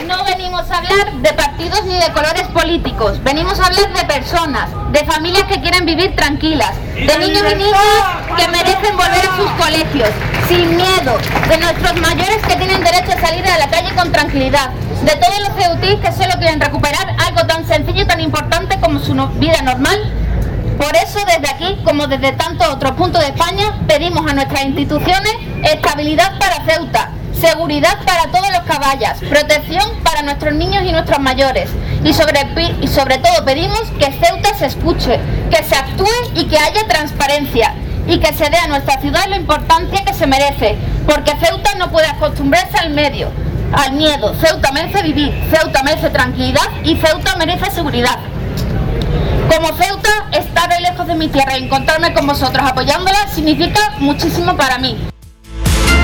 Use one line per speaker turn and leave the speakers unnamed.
No venimos a hablar de partidos ni de colores políticos, venimos a hablar de personas, de familias que quieren vivir tranquilas, de niños y niñas que merecen volver a sus colegios, sin miedo, de nuestros mayores que tienen derecho a salir a la calle con tranquilidad, de todos los ceutíes que solo quieren recuperar algo tan sencillo y tan importante como su vida normal. Por eso, desde aquí, como desde tantos otros puntos de España, pedimos a nuestras instituciones estabilidad para Ceuta, seguridad para todos los caballas, protección para nuestros niños y nuestros mayores y sobre todo pedimos que Ceuta se escuche, que se actúe y que haya transparencia y que se dé a nuestra ciudad la importancia que se merece, porque Ceuta no puede acostumbrarse al miedo. Ceuta merece vivir, Ceuta merece tranquilidad y Ceuta merece seguridad. Como Ceuta, estar lejos de mi tierra y encontrarme con vosotros apoyándola significa muchísimo para mí.